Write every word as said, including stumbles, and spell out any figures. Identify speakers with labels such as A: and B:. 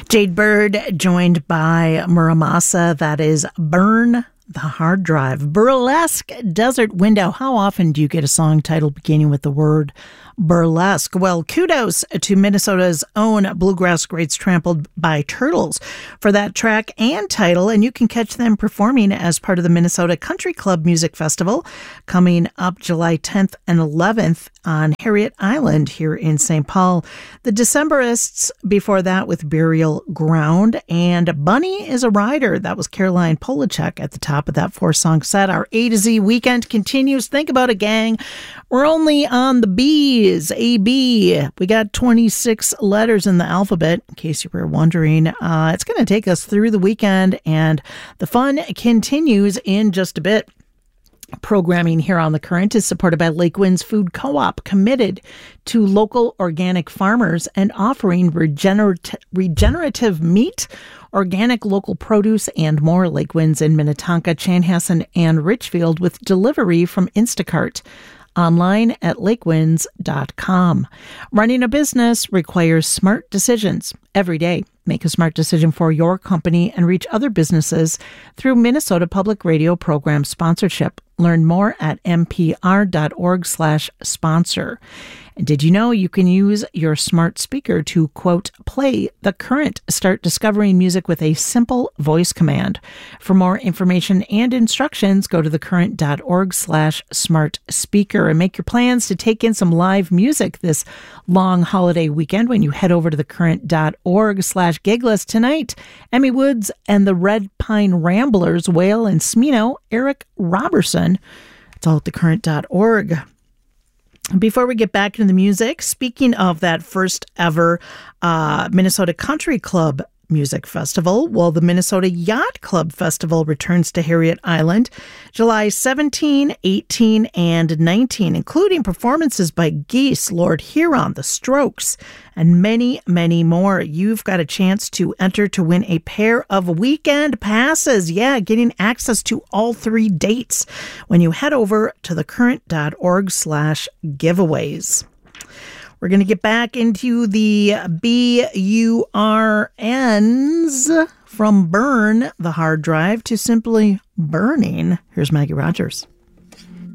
A: Jade Bird joined by Muramasa. That is Burn the Hard Drive. Burlesque Desert Window. How often do you get a song title beginning with the word burlesque? Well, kudos to Minnesota's own Bluegrass Greats Trampled by Turtles for that track and title, and you can catch them performing as part of the Minnesota Country Club Music Festival coming up July tenth and eleventh on Harriet Island here in Saint Paul. The Decemberists before that with Burial Ground, and Bunny is a Rider. That was Caroline Polachek at the top of that four-song set. Our A to Z weekend continues. Think about it, gang. We're only on the B's, A B. We got twenty-six letters in the alphabet, in case you were wondering. Uh, it's going to take us through the weekend, and the fun continues in just a bit. Programming here on The Current is supported by Lake Winds Food Co-op, committed to local organic farmers and offering regenerat- regenerative meat, organic local produce, and more. Lake Winds in Minnetonka, Chanhassen, and Richfield with delivery from Instacart. Online at lakewinds dot com. Running a business requires smart decisions every day. Make a smart decision for your company and reach other businesses through Minnesota Public Radio program sponsorship. Learn more at npr.org slash sponsor. And did you know you can use your smart speaker to, quote, play The Current? Start discovering music with a simple voice command. For more information and instructions, go to thecurrent.org slash smart speaker and make your plans to take in some live music this long holiday weekend when you head over to thecurrent.org slash gigless. Tonight, Emmy Woods and the Red Pine Ramblers wail and Smino, Eric Robertson. It's all at thecurrent dot org. Before we get back into the music, speaking of that first ever uh, Minnesota Country Club Music Festival, well, the Minnesota Yacht Club Festival returns to Harriet Island July seventeenth, eighteenth, and nineteenth, including performances by Geese, Lord Huron, The Strokes, and many, many more. You've got a chance to enter to win a pair of weekend passes. Yeah, getting access to all three dates when you head over to thecurrent.org slash giveaways. We're going to get back into the B U R Ns from Burn the Hard Drive to simply burning. Here's Maggie Rogers.